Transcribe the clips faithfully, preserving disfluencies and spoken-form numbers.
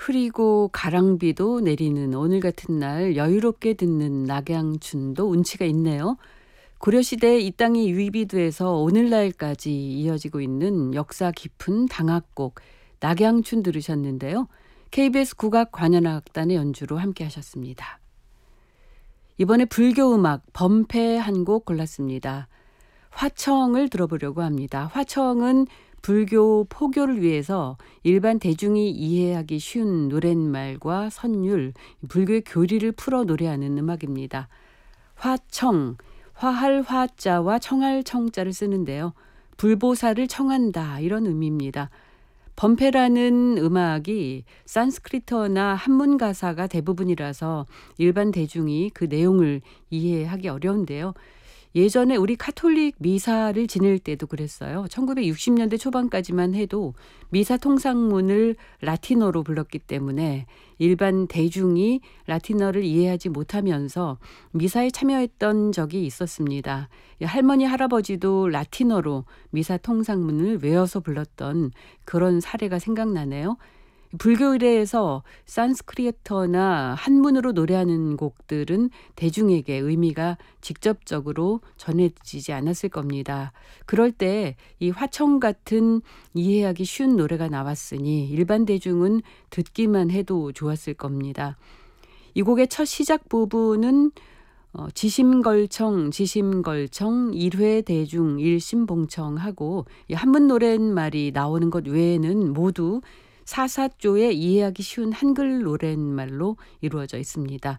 흐리고 가랑비도 내리는 오늘 같은 날 여유롭게 듣는 낙양춘도 운치가 있네요. 고려시대 이 땅이 유입이 돼서 오늘날까지 이어지고 있는 역사 깊은 당학곡 낙양춘 들으셨는데요. 케이비에스 국악관현악단의 연주로 함께 하셨습니다. 이번에 불교음악 범패 한 곡 골랐습니다. 화청을 들어보려고 합니다. 화청은 불교 포교를 위해서 일반 대중이 이해하기 쉬운 노랫말과 선율, 불교의 교리를 풀어 노래하는 음악입니다. 화청, 화할 화자와 청할 청자를 쓰는데요. 불보살을 청한다 이런 의미입니다. 범패라는 음악이 산스크리트어나 한문 가사가 대부분이라서 일반 대중이 그 내용을 이해하기 어려운데요. 예전에 우리 카톨릭 미사를 지낼 때도 그랬어요. 천구백육십 년대 초반까지만 해도 미사 통상문을 라틴어로 불렀기 때문에 일반 대중이 라틴어를 이해하지 못하면서 미사에 참여했던 적이 있었습니다. 할머니 할아버지도 라틴어로 미사 통상문을 외워서 불렀던 그런 사례가 생각나네요. 불교 의례에서 산스크리트어나 한문으로 노래하는 곡들은 대중에게 의미가 직접적으로 전해지지 않았을 겁니다. 그럴 때 이 화청 같은 이해하기 쉬운 노래가 나왔으니 일반 대중은 듣기만 해도 좋았을 겁니다. 이 곡의 첫 시작 부분은 어, 지심걸청 지심걸청 일회대중 일심봉청하고 이 한문 노랫말이 나오는 것 외에는 모두 사사조의 이해하기 쉬운 한글 노랫말로 이루어져 있습니다.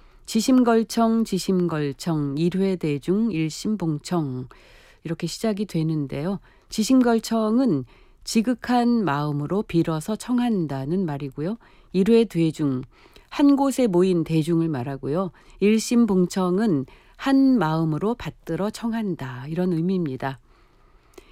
지심걸청 지심걸청 일회대중 일심봉청 이렇게 시작이 되는데요. 지심걸청은 지극한 마음으로 빌어서 청한다는 말이고요. 일회대중 한 곳에 모인 대중을 말하고요. 일심봉청은 한 마음으로 받들어 청한다 이런 의미입니다.